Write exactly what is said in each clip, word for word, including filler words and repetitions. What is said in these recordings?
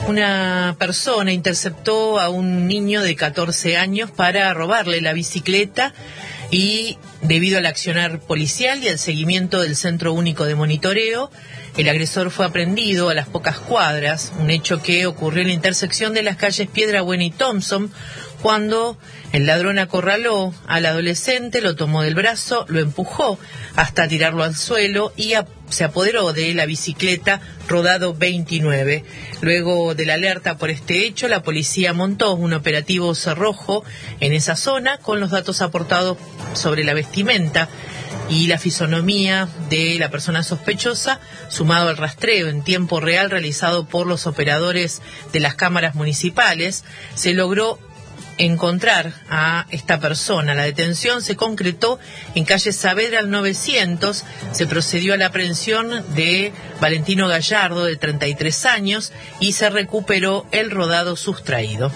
Una persona interceptó a un niño de catorce años para robarle la bicicleta y, debido al accionar policial y al seguimiento del Centro Único de Monitoreo, el agresor fue aprehendido a las pocas cuadras, un hecho que ocurrió en la intersección de las calles Piedrabuena y Thompson, cuando el ladrón acorraló al adolescente, lo tomó del brazo, lo empujó hasta tirarlo al suelo y a, se apoderó de la bicicleta Rodado veintinueve. Luego de la alerta por este hecho, la policía montó un operativo cerrojo en esa zona con los datos aportados sobre la vestimenta y la fisonomía de la persona sospechosa, sumado al rastreo en tiempo real realizado por los operadores de las cámaras municipales. Se logró encontrar a esta persona. La detención se concretó en calle Saavedra al novecientos. Se procedió a la aprehensión de Valentino Gallardo, de treinta y tres años, y se recuperó el rodado sustraído.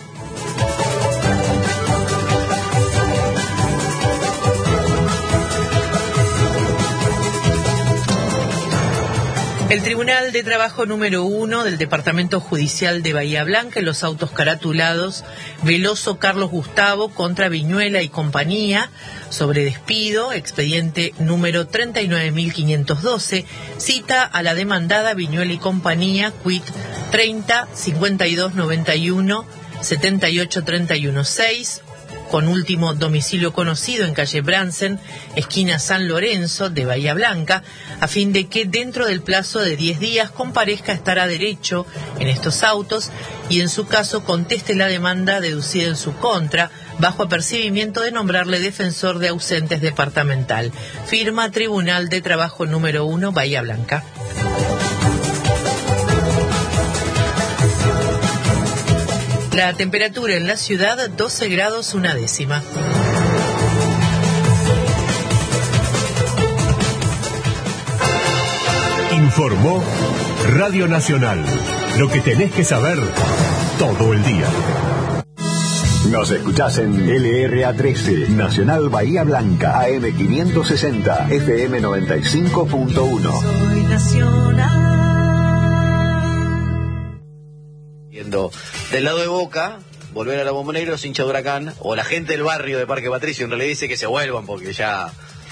El Tribunal de Trabajo número uno del Departamento Judicial de Bahía Blanca, en los autos caratulados Veloso Carlos Gustavo contra Viñuela y compañía, sobre despido, expediente número treinta y nueve mil quinientos doce, cita a la demandada Viñuela y compañía, quit treinta, cincuenta y dos, noventa y uno, setenta y ocho, treinta y uno, seis, con último domicilio conocido en calle Bransen, esquina San Lorenzo de Bahía Blanca, a fin de que dentro del plazo de diez días comparezca a estar a derecho en estos autos y en su caso conteste la demanda deducida en su contra, bajo apercibimiento de nombrarle defensor de ausentes departamental. Firma Tribunal de Trabajo número uno, Bahía Blanca. La temperatura en la ciudad, doce grados una décima. Informó Radio Nacional. Lo que tenés que saber todo el día. Nos escuchás en L R A trece, Nacional Bahía Blanca, A M quinientos sesenta, F M noventa y cinco punto uno. Soy Nacional. Del lado de Boca, volver a la Bombonera, los hinchas de Huracán, o la gente del barrio de Parque Patricio, en realidad dice que se vuelvan porque ya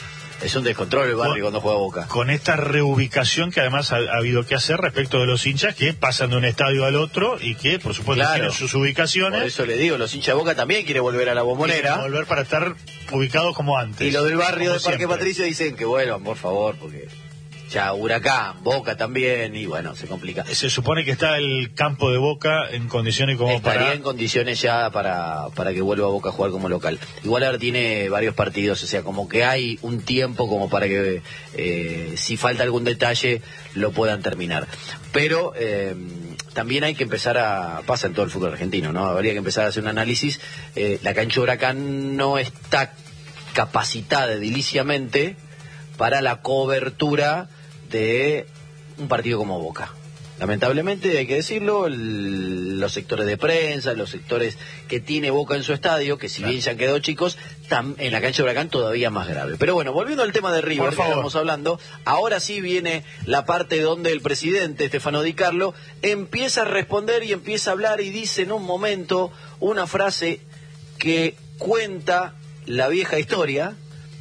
es un descontrol el barrio con, cuando juega Boca. Con esta reubicación que además ha, ha habido que hacer respecto de los hinchas que pasan de un estadio al otro y que, por supuesto, claro, tienen sus ubicaciones. Por eso le digo, los hinchas de Boca también quieren volver a la Bombonera. Quieren volver para estar ubicados como antes. Y los del barrio de Parque siempre. Patricio dicen que vuelvan, por favor, porque ya Huracán, Boca también, y bueno, se complica. Se supone que está el campo de Boca en condiciones como Estaría para... en condiciones ya para, para que vuelva Boca a jugar como local. Igual ahora tiene varios partidos, o sea, como que hay un tiempo como para que eh, si falta algún detalle lo puedan terminar. Pero eh, también hay que empezar a... pasa en todo el fútbol argentino, ¿no? Habría que empezar a hacer un análisis. Eh, la cancha de Huracán no está capacitada ediliciamente para la cobertura de un partido como Boca. Lamentablemente, hay que decirlo, el, los sectores de prensa, los sectores que tiene Boca en su estadio, que si bien ya han quedado chicos, tam, en la cancha de Huracán todavía más grave. Pero bueno, volviendo al tema de River, que estamos hablando, ahora sí viene la parte donde el presidente, Stefano Di Carlo, empieza a responder y empieza a hablar y dice en un momento una frase que cuenta la vieja historia,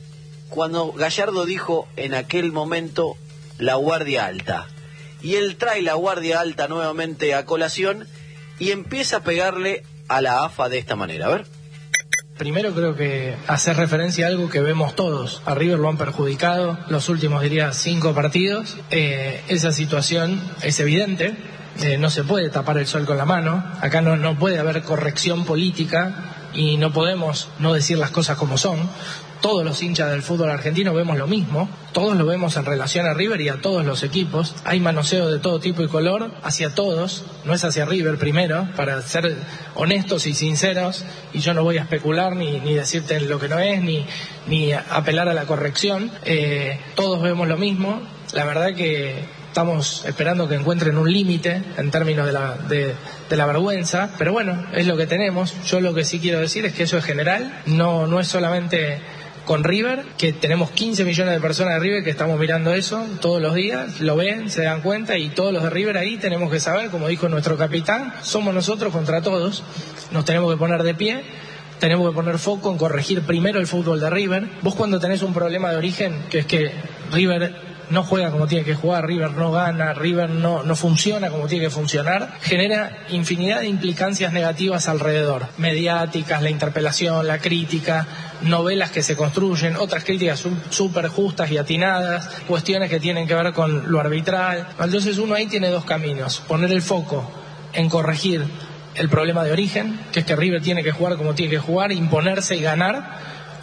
cuando Gallardo dijo en aquel momento la guardia alta. Y él trae la guardia alta nuevamente a colación y empieza a pegarle a la A F A de esta manera. A ver. Primero creo que hacer referencia a algo que vemos todos. A River lo han perjudicado los últimos, diría, cinco partidos. Eh, esa situación es evidente. Eh, no se puede tapar el sol con la mano. Acá no, no puede haber corrección política y no podemos no decir las cosas como son. Todos los hinchas del fútbol argentino vemos lo mismo, todos lo vemos en relación a River y a todos los equipos. Hay manoseo de todo tipo y color hacia todos, no es hacia River primero, para ser honestos y sinceros, y yo no voy a especular ni, ni decirte lo que no es, ni, ni apelar a la corrección. Eh, todos vemos lo mismo, la verdad que estamos esperando que encuentren un límite en términos de la, de, de la vergüenza, pero bueno, es lo que tenemos. Yo lo que sí quiero decir es que eso es general, no, no es solamente con River, que tenemos quince millones de personas de River que estamos mirando eso todos los días, lo ven, se dan cuenta, y todos los de River ahí tenemos que saber, como dijo nuestro capitán, somos nosotros contra todos, nos tenemos que poner de pie, tenemos que poner foco en corregir primero el fútbol de River. Vos cuando tenés un problema de origen, que es que River no juega como tiene que jugar, River no gana, River no, no funciona como tiene que funcionar, genera infinidad de implicancias negativas alrededor, mediáticas, la interpelación, la crítica, novelas que se construyen, otras críticas súper justas y atinadas, cuestiones que tienen que ver con lo arbitral. Entonces uno ahí tiene dos caminos: poner el foco en corregir el problema de origen, que es que River tiene que jugar como tiene que jugar, imponerse y ganar,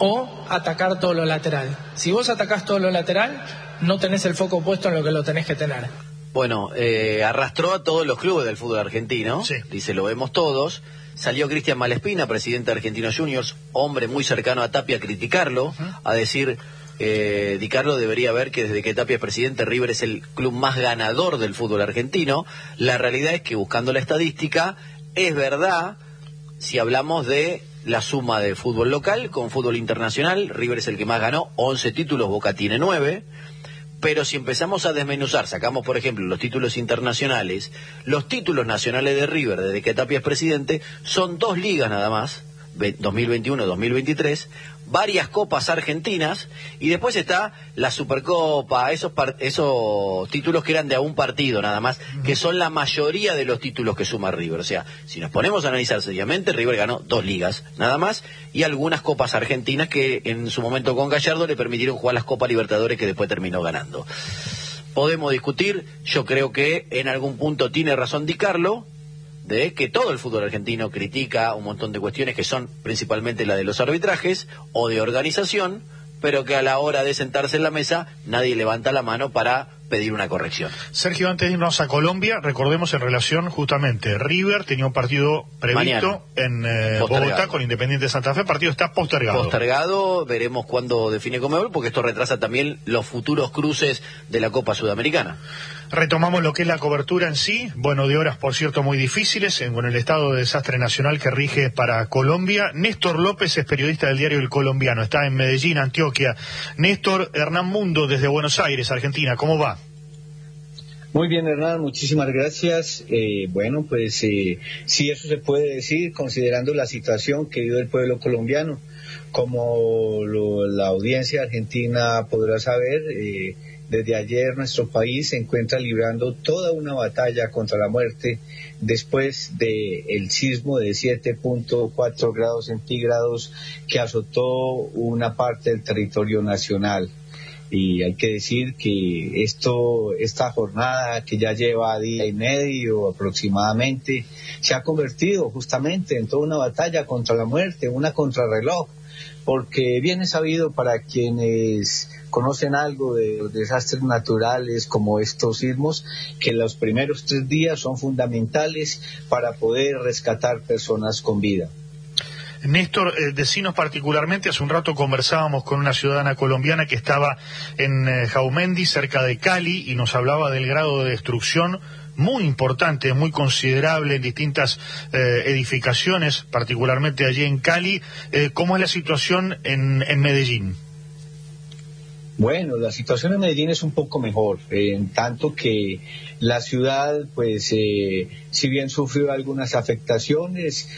o atacar todo lo lateral. Si vos atacás todo lo lateral, no tenés el foco puesto en lo que lo tenés que tener. Bueno, eh, arrastró a todos los clubes del fútbol argentino, sí. Dice, lo vemos todos. Salió Cristian Malespina, presidente de Argentinos Juniors, hombre muy cercano a Tapia, a criticarlo, uh-huh. a decir, eh, Di Carlo debería ver que desde que Tapia es presidente, River es el club más ganador del fútbol argentino. La realidad es que, buscando la estadística, es verdad, si hablamos de la suma de fútbol local con fútbol internacional, River es el que más ganó, once títulos, Boca tiene nueve. Pero si empezamos a desmenuzar, sacamos por ejemplo los títulos internacionales, los títulos nacionales de River desde que Tapia es presidente son dos ligas nada más, dos mil veintiuno dos mil veintitrés, varias copas argentinas, y después está la Supercopa, esos par esos títulos que eran de a un partido nada más, que son la mayoría de los títulos que suma River. O sea, si nos ponemos a analizar seriamente, River ganó dos ligas nada más y algunas copas argentinas que en su momento con Gallardo le permitieron jugar las Copas Libertadores, que después terminó ganando. Podemos discutir, yo creo que en algún punto tiene razón Di Carlo, de que todo el fútbol argentino critica un montón de cuestiones que son principalmente la de los arbitrajes o de organización, pero que a la hora de sentarse en la mesa nadie levanta la mano para pedir una corrección. Sergio, antes de irnos a Colombia, recordemos en relación justamente, River tenía un partido previsto Mañana. en eh, Bogotá con Independiente Santa Fe, el partido está postergado. Postergado, veremos cuándo define Conmebol, porque esto retrasa también los futuros cruces de la Copa Sudamericana. Retomamos lo que es la cobertura en sí, bueno, de horas por cierto muy difíciles, en, con el estado de desastre nacional que rige para Colombia. Néstor López es periodista del diario El Colombiano, está en Medellín, Antioquia. Néstor, Hernán Mundo desde Buenos Aires, Argentina, ¿cómo va? Muy bien, Hernán, muchísimas gracias. Eh, bueno, pues eh, sí, eso se puede decir, considerando la situación que vive el pueblo colombiano. Como lo, la audiencia argentina podrá saber, eh, desde ayer nuestro país se encuentra librando toda una batalla contra la muerte después del sismo de siete punto cuatro grados centígrados que azotó una parte del territorio nacional. Y hay que decir que esto, esta jornada que ya lleva día y medio aproximadamente, se ha convertido justamente en toda una batalla contra la muerte, una contrarreloj, porque bien es sabido para quienes conocen algo de los desastres naturales como estos sismos, que los primeros tres días son fundamentales para poder rescatar personas con vida. Néstor, eh, decinos particularmente, hace un rato conversábamos con una ciudadana colombiana que estaba en eh, Jaumendi, cerca de Cali, y nos hablaba del grado de destrucción muy importante, muy considerable en distintas eh, edificaciones, particularmente allí en Cali. Eh, ¿Cómo es la situación en, en Medellín? Bueno, la situación en Medellín es un poco mejor, eh, en tanto que la ciudad, pues, eh, si bien sufrió algunas afectaciones,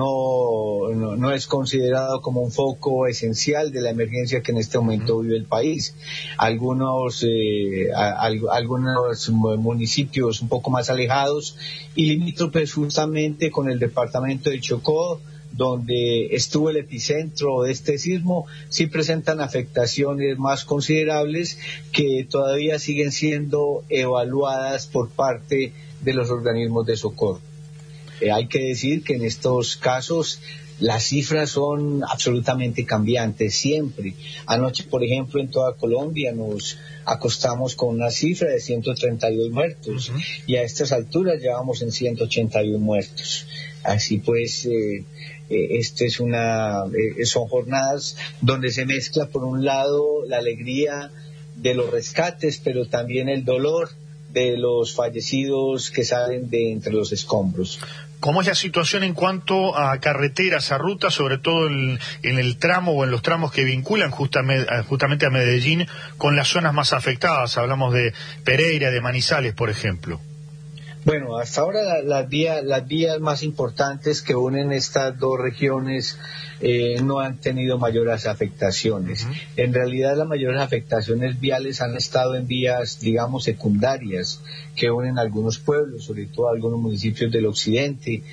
no, no, no es considerado como un foco esencial de la emergencia que en este momento vive el país. Algunos, eh, a, a, algunos municipios un poco más alejados y limítrofes justamente con el departamento de Chocó, donde estuvo el epicentro de este sismo, sí presentan afectaciones más considerables que todavía siguen siendo evaluadas por parte de los organismos de socorro. Eh, hay que decir que en estos casos las cifras son absolutamente cambiantes siempre. Anoche, por ejemplo, en toda Colombia nos acostamos con una cifra de ciento treinta y dos muertos, uh-huh. y a estas alturas llevamos en ciento ochenta y uno muertos. Así pues, eh, eh, este es una, eh, son jornadas donde se mezcla por un lado la alegría de los rescates, pero también el dolor de los fallecidos que salen de entre los escombros. ¿Cómo es la situación en cuanto a carreteras, a rutas, sobre todo en, en el tramo o en los tramos que vinculan justamente, justamente a Medellín con las zonas más afectadas? Hablamos de Pereira, de Manizales, por ejemplo. Bueno, hasta ahora la, las vías las vías más importantes que unen estas dos regiones eh, no han tenido mayores afectaciones. Uh-huh. En realidad las mayores afectaciones viales han estado en vías, digamos, secundarias que unen algunos pueblos, sobre todo algunos municipios del occidente,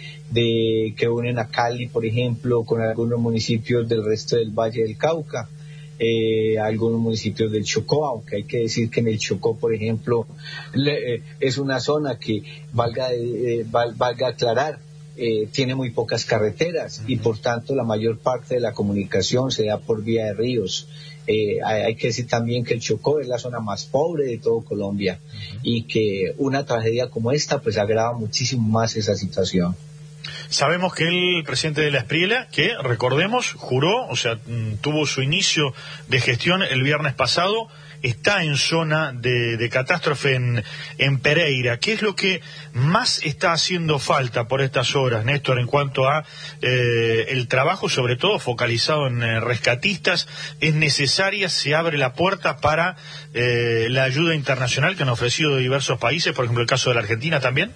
de que unen a Cali, por ejemplo, con algunos municipios del resto del Valle del Cauca. Eh, algunos municipios del Chocó, aunque hay que decir que en el Chocó, por ejemplo, le, eh, es una zona que, valga, eh, val, valga aclarar, eh, tiene muy pocas carreteras uh-huh. y por tanto la mayor parte de la comunicación se da por vía de ríos. Eh, hay, hay que decir también que el Chocó es la zona más pobre de todo Colombia uh-huh. y que una tragedia como esta pues agrava muchísimo más esa situación. Sabemos que el presidente de la Espriela, que recordemos, juró, o sea, tuvo su inicio de gestión el viernes pasado, está en zona de, de catástrofe en, en Pereira. ¿Qué es lo que más está haciendo falta por estas horas, Néstor, en cuanto a eh, el trabajo, sobre todo focalizado en eh, rescatistas? ¿Es necesaria, se abre la puerta para eh, la ayuda internacional que han ofrecido diversos países, por ejemplo el caso de la Argentina también?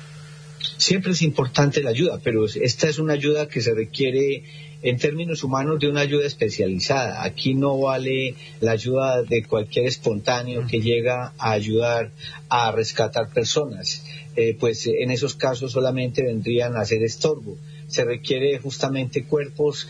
Siempre es importante la ayuda, pero esta es una ayuda que se requiere en términos humanos de una ayuda especializada. Aquí no vale la ayuda de cualquier espontáneo que llega a ayudar a rescatar personas, eh, pues en esos casos solamente vendrían a ser estorbo. Se requiere justamente cuerpos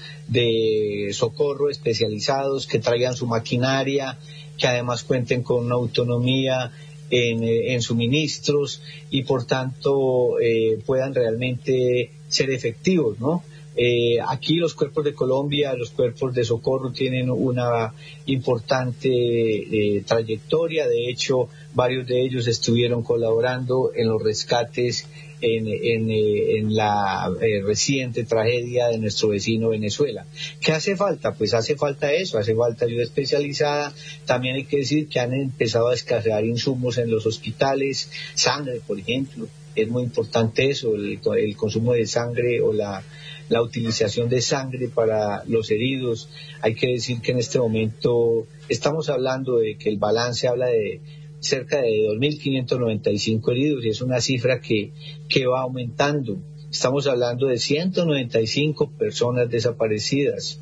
de socorro especializados que traigan su maquinaria, que además cuenten con una autonomía En, en suministros y por tanto eh, puedan realmente ser efectivos, ¿no? Eh, aquí los cuerpos de Colombia, los cuerpos de socorro tienen una importante eh, trayectoria. De hecho, varios de ellos estuvieron colaborando en los rescates en, en, en la eh, reciente tragedia de nuestro vecino Venezuela. ¿Qué hace falta? Pues hace falta eso, hace falta ayuda especializada. También hay que decir que han empezado a escasear insumos en los hospitales, sangre, por ejemplo. Es muy importante eso, el, el consumo de sangre o la, la utilización de sangre para los heridos. Hay que decir que en este momento estamos hablando de que el balance habla de cerca de dos mil quinientos noventa y cinco heridos y es una cifra que, que va aumentando. Estamos hablando de ciento noventa y cinco personas desaparecidas,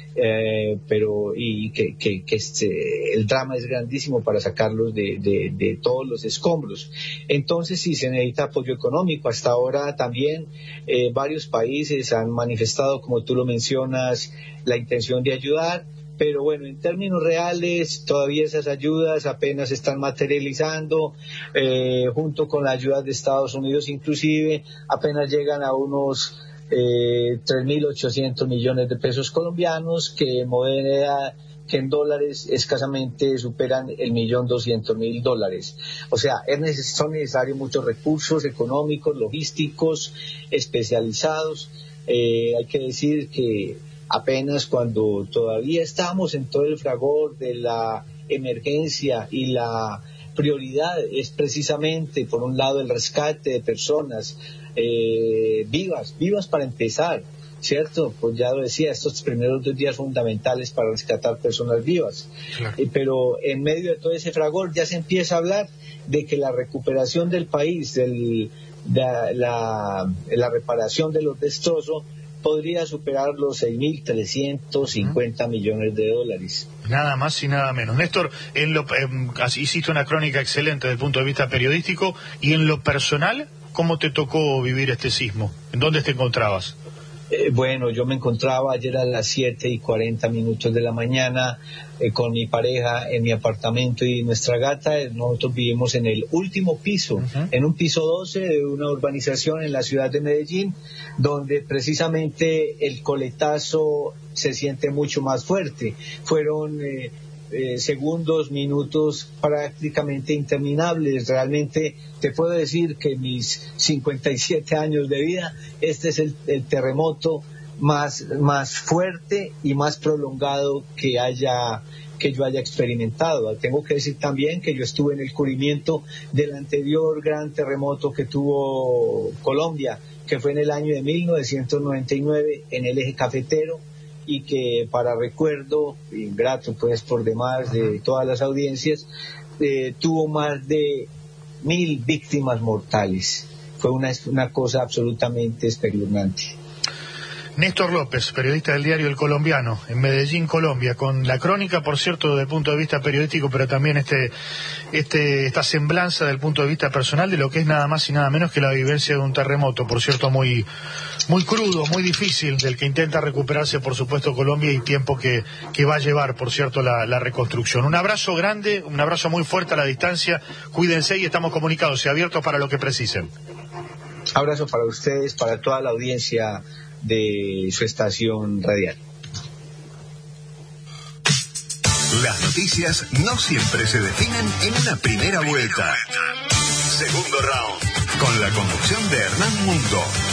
eh, pero y que, que, que este, el drama es grandísimo para sacarlos de, de, de todos los escombros. Entonces sí se necesita apoyo económico. Hasta ahora también eh, varios países han manifestado, como tú lo mencionas, la intención de ayudar. Pero bueno, en términos reales, todavía esas ayudas apenas se están materializando, eh, junto con la ayuda de Estados Unidos inclusive, apenas llegan a unos eh, tres mil ochocientos millones de pesos colombianos, que en moneda, que en dólares escasamente superan el millón doscientos mil dólares. O sea, es neces- son necesarios muchos recursos económicos, logísticos, especializados. Eh, hay que decir que apenas cuando todavía estamos en todo el fragor de la emergencia y la prioridad es precisamente, por un lado, el rescate de personas eh, vivas, vivas para empezar, ¿cierto? Pues ya lo decía, estos primeros dos días fundamentales para rescatar personas vivas. Claro. Eh, pero en medio de todo ese fragor ya se empieza a hablar de que la recuperación del país, del, de la, la reparación de los destrozos, podría superar los seis mil trescientos cincuenta uh-huh. millones de dólares. Nada más y nada menos. Néstor, en lo, eh, hiciste una crónica excelente desde el punto de vista periodístico, y en lo personal, ¿cómo te tocó vivir este sismo? ¿En dónde te encontrabas? Eh, bueno, yo me encontraba ayer a las siete y cuarenta minutos de la mañana eh, con mi pareja en mi apartamento y nuestra gata. Nosotros vivimos en el último piso, uh-huh. en un piso doce de una urbanización en la ciudad de Medellín, donde precisamente el coletazo se siente mucho más fuerte. Fueron eh, eh, segundos, minutos prácticamente interminables. Realmente te puedo decir que mis cincuenta y siete años de vida, este es el, el terremoto más, más fuerte y más prolongado que haya que yo haya experimentado. Tengo que decir también que yo estuve en el cubrimiento del anterior gran terremoto que tuvo Colombia, que fue en el año de mil novecientos noventa y nueve en el eje cafetero, y que para recuerdo, ingrato pues por demás de todas las audiencias, eh, tuvo más de mil víctimas mortales. Fue una, una cosa absolutamente espeluznante. Néstor López, periodista del diario El Colombiano, en Medellín, Colombia, con la crónica, por cierto, desde el punto de vista periodístico, pero también este, este, esta semblanza del punto de vista personal de lo que es nada más y nada menos que la vivencia de un terremoto, por cierto, muy, muy crudo, muy difícil, del que intenta recuperarse, por supuesto, Colombia, y tiempo que, que va a llevar, por cierto, la, la reconstrucción. Un abrazo grande, un abrazo muy fuerte a la distancia, cuídense y estamos comunicados y abiertos para lo que precisen. Abrazo para ustedes, para toda la audiencia de su estación radial. Las noticias no siempre se definen en una primera vuelta. Segundo round, con la conducción de Hernán Mundo.